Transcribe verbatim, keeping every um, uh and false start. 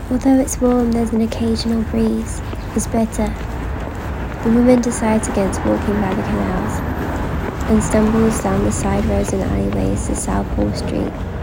Although it's warm, there's an occasional breeze. It's bitter. The woman decides against walking by the canals and stumbles down the side roads and alleyways to Southall Street.